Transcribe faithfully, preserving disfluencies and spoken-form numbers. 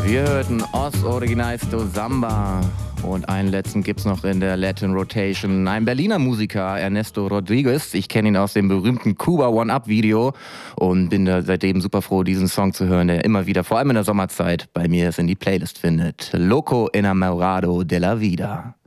Wir hörten Os Originalsto Samba und einen letzten gibt's noch in der Latin Rotation. Ein Berliner Musiker, Ernesto Rodriguez. Ich kenne ihn aus dem berühmten Cuba One-Up-Video und bin da seitdem super froh, diesen Song zu hören, der immer wieder, vor allem in der Sommerzeit, bei mir es in die Playlist findet. Loco Enamorado de la Vida.